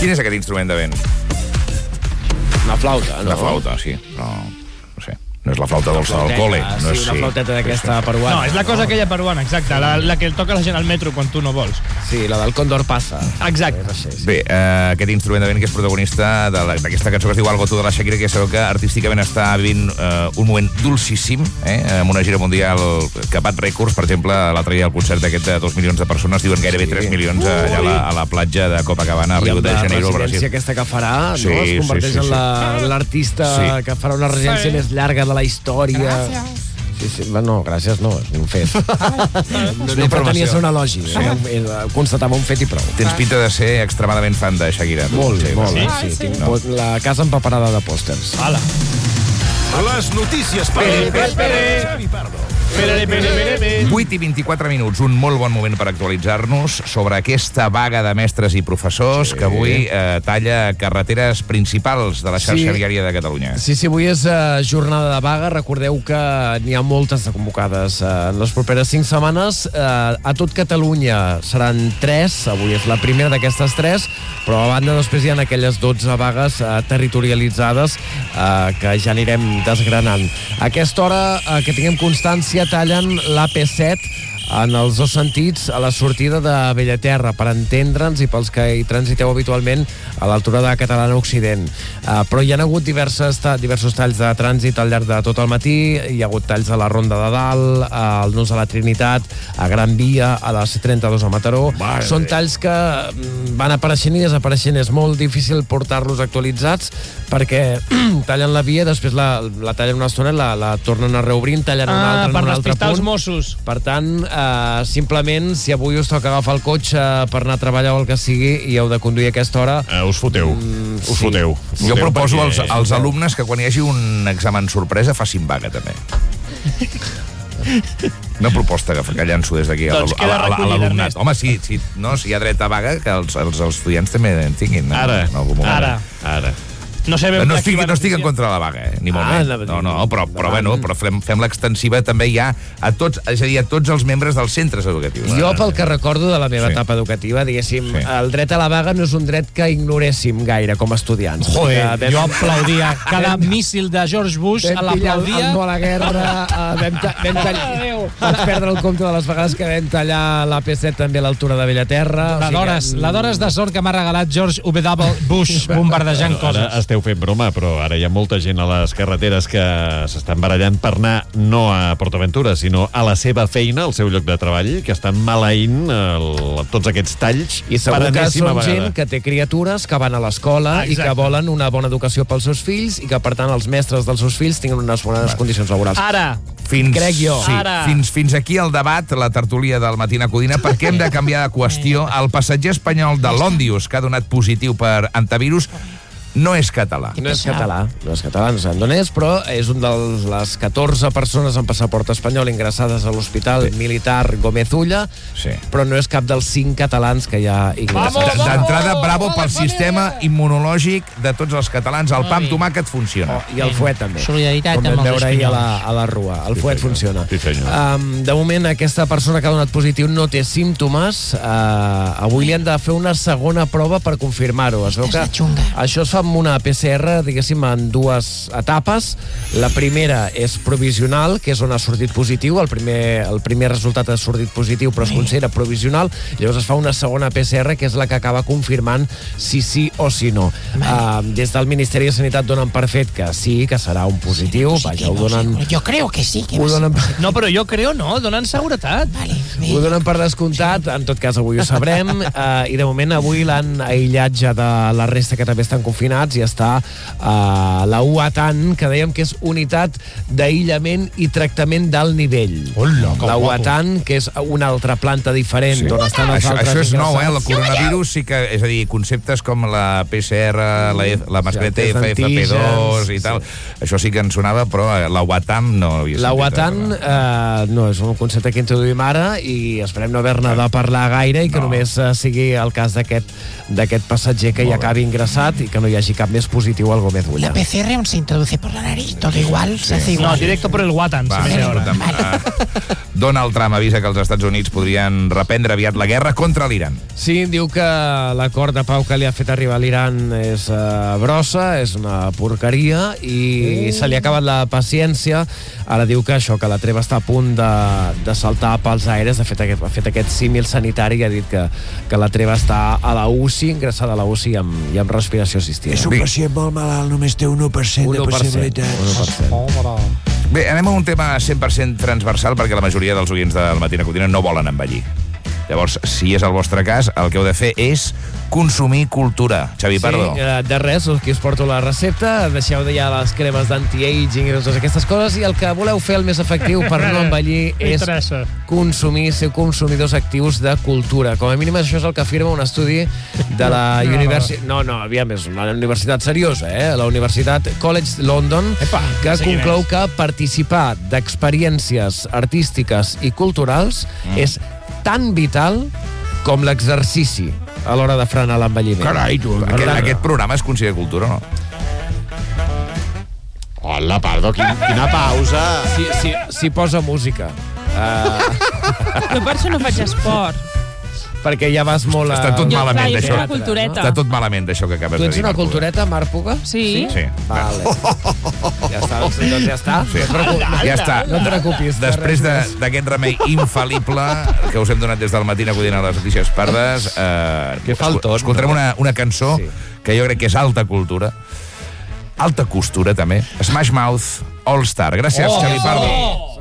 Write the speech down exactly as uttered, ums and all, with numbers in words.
Quin és aquest instrument de vent? Una flauta, no? Una flauta, sí, però no sé. No és la flauta dolça del col·le. No és, sí, una flauteta d'aquesta peruana. No, és la cosa aquella peruana, exacte, la, la que el toca la gent al metro quan tu no vols. Sí, la del Cóndor passa. Exacte. Bé, eh, aquest instrument de vent que és protagonista d'aquesta cançó que es diu Algo tu de la Shakira, que sabeu que artísticament està vivint eh, un moment dulcíssim, eh, amb una gira mundial que bat rècords. Per exemple, l'altre dia al concert d'aquest de dos milions de persones, diuen gairebé tres milions allà a la, a la platja de Copacabana, a Rio de Janeiro, al Brasil. I amb la residència aquesta que farà, sí, no? Es converteix sí, sí, en l'artista sí. que farà una residència sí. més llarga de la història. Gràcies. Sí, sí, no, gràcies no, és un fet. No, no pretenia ser un elogi, sí. eh? Constatava un fet i prou. Tens pinta de ser extremadament fan de Shakira. Molt, sí, molt, sí. sí. sí. Tinc no. la casa empaperada de pòsters. Hala. Les notícies per Xavi Pardo. vuit i vint-i-quatre minuts, un molt bon moment per actualitzar-nos sobre aquesta vaga de mestres i professors sí. que avui eh, talla carreteres principals de la xarxa sí. viària de Catalunya. Sí, sí, avui és eh, jornada de vaga. Recordeu que n'hi ha moltes de convocades eh, en les properes cinc setmanes. Eh, a tot Catalunya seran tres, avui és la primera d'aquestes tres, però a banda després hi ha aquelles dotze vagues eh, territorialitzades eh, que ja anirem desgranant. A aquesta hora, eh, que tinguem constància, tallen l'A P set en els dos sentits a la sortida de Bellaterra, per entendre'ns i pels que hi transiteu habitualment a l'altura de Catalana Occident. Uh, però hi ha hagut diverses, diversos talls de trànsit al llarg de tot el matí. Hi ha hagut talls a la Ronda de Dalt, al Nus de la Trinitat, a Gran Via, a la C trenta-dos a Mataró. Vale. Són talls que van apareixent i desapareixent. És molt difícil portar-los actualitzats perquè tallen la via, després la, la tallen una estona, la, la tornen a reobrir, tallen ah, una altra en un altre punt. per despistar els Mossos. Per tant, Uh, simplement, si avui us toca agafar el cotxe per anar a treballar o el que sigui i heu de conduir a aquesta hora... Uh, us foteu. Mm, us sí. foteu. Jo foteu proposo als, als alumnes que quan hi hagi un examen sorpresa facin vaga, també. Una proposta que, que llanço des d'aquí doncs a l'alumnat. Home, sí, sí, no, si hi ha dret a vaga, que els, els, els estudiants també en tinguin. Ara, no, ara. Ara. No, sé no, estic, no estic en contra de la vaga, eh? Ni molt ah, menys. No, no, però, però, bueno, però fem, fem-la extensiva també ja a tots, és a dir, a tots els membres dels centres educatius. Jo, pel que recordo de la meva sí. etapa educativa, diguéssim, sí. el dret a la vaga no és un dret que ignoréssim gaire com a estudiants. Joder, vam... jo aplaudia. Cada míssil de George Bush l'aplaudia. Vam pillar a la guerra, vam, ta vam tallar... Vaig perdre el compte de les vegades que vam tallar l'A P set també a l'altura de Bellaterra. La d'hores o sigui que... de sort que m'ha regalat George W. Bush bombardejant coses. Ara esteu fent broma, però ara hi ha molta gent a les carreteres que s'estan barallant per anar no a PortAventura, sinó a la seva feina, al seu lloc de treball, que estan maleint el, tots aquests talls. I segur que són gent que té criatures que van a l'escola i que volen una bona educació pels seus fills i que, per tant, els mestres dels seus fills tinguin unes bones condicions laborals. Ara! Fins, crec jo. Sí, fins, fins aquí el debat, la tertúlia del Matina Codina, perquè hem de canviar de qüestió. El passatger espanyol de l'Òndius, que ha donat positiu per antivirus, no és català. No és català, no és català, no sabem d'on és, però és un de les catorze persones amb passaport espanyol ingressades a l'Hospital sí. Militar Gómez Ulla, sí. però no és cap dels cinc catalans que hi ha ingressats. D'entrada, bravo pel sistema immunològic de tots els catalans. El pa amb tomàquet funciona. Oh, I el fuet també. Solidaritat com vam veure ahir a la, a la rua. El sí, fuet senyor. funciona. Sí, um, de moment, aquesta persona que ha donat positiu no té símptomes. Uh, avui li han de fer una segona prova per confirmar-ho. Es veu que això es fa amb una P C R, diguéssim, en dues etapes. La primera és provisional, que és on ha sortit positiu. El primer, el primer resultat ha sortit positiu, però es considera provisional. Llavors es fa una segona P C R, que és la que acaba confirmant si sí o si no. Uh, des del Ministeri de Sanitat donen per fet que sí, que serà un positiu. Vaja, ho donen... Jo creo que sí. Que ho donen... No, però jo creo no, donen seguretat. Vale, ho donen per descomptat, en tot cas avui ho sabrem, uh, i de moment avui l'han aïllat ja de la resta que també estan confinats i està uh, la U A T A N, que dèiem que és unitat d'aïllament i tractament d'alt nivell. Hola, la U A T A N, que és una altra planta diferent sí. d'on estan els això, altres això és nou, eh? El coronavirus sí que, és a dir, conceptes com la P C R, la, la mascareta sí, F F P dos i tal, sí. Això sí que en sonava, però la U A T A N no havia sentit. La U A T A N eh, no, és un concepte que introduïm ara i esperem no haver-ne de parlar gaire i que no. només eh, sigui el cas d'aquest d'aquest passatger que hi acabi ingressat i que no hi hagi hagi cap més positiu al Gómez Ulla. La P C R aún se introduce por la nariz, todo igual, se hace igual. No, directo por el Watan. Va, se me ahora. uh, Donald Trump avisa que els Estats Units podrien reprendre aviat la guerra contra l'Iran. Sí, diu que l'acord de pau que li ha fet arribar a l'Iran és uh, brossa, és una porqueria i se li ha acabat la paciència. Ara diu que això, que la treva està a punt de, de saltar pels aires. De fet, aquest, ha fet aquest símil sanitari i ha dit que, que la treva està a la U C I, ingressada a la U C I amb, i amb respiració assistida. És un pacient molt malalt, només té un u per cent de possibilitats. un u per cent. Bé, anem a un tema cent per cent transversal perquè la majoria dels oients del Matina Cotina no volen envellir. Llavors, si és el vostre cas, el que heu de fer és consumir cultura. Xavi Pardo. Sí, eh, de res, aquí us porto la recepta, deixeu de ja les cremes d'anti-aging i totes aquestes coses, i el que voleu fer el més efectiu per no envellir és consumir, ser consumidors actius de cultura. Com a mínim això és el que afirma un estudi de la no, universitat... No, no, aviam, és una universitat seriosa, eh? La Universitat College London, Epa, que sí, conclou que participar d'experiències artístiques i culturals mm. és tan vital com l'exercici a l'hora de frenar l'envelliment. Carai, tu. Aquest, aquest programa es considera cultura o no? Hola, Pardo, quin, quina pausa. Si, si, si posa música. Uh, Jo per això no faig esport. perquè ja vas molt a... Està tot Jo, malament, clar, jo això. soc una cultureta. Està tot malament, d'això que acabes Tu de ets dir. una Marc Puga. cultureta, Marc Puga? Sí. Sí. Vale. Ja està, doncs ja està. Sí. No et preocupis. Ja està. No et preocupis. Després de- d'aquest remei infal·lible que us hem donat des del Matina Codina a les notícies pardes, eh, Que faltón, escoltarem no? una, una cançó Sí. que jo crec que és alta cultura, alta costura també, Smash Mouth All Star. Gràcies, Oh, Xavi Pardo. oh.